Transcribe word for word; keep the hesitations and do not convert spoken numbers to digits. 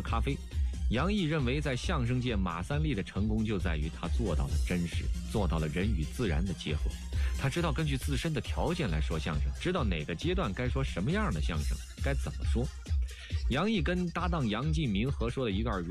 咖啡。杨毅认为，在相声界，马三立的成功就在于他做到了真实，做到了人与自然的结合。他知道根据自身的条件来说相声，知道哪个阶段该说什么样的相声，该怎么说。杨毅跟搭档杨进民合说的一段